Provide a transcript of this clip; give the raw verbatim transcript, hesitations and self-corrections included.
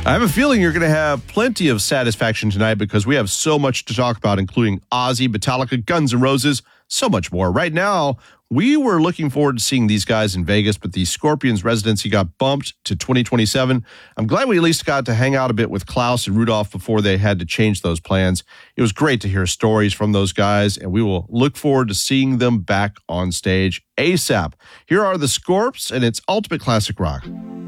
I have a feeling you're going to have plenty of satisfaction tonight because we have so much to talk about, including Ozzy, Metallica, Guns N' Roses, so much more. Right now, we were looking forward to seeing these guys in Vegas, but the Scorpions residency got bumped to twenty twenty-seven. I'm glad we at least got to hang out a bit with Klaus and Rudolph before they had to change those plans. It was great to hear stories from those guys, and we will look forward to seeing them back on stage ASAP. Here are the Scorps, and it's Ultimate Classic Rock.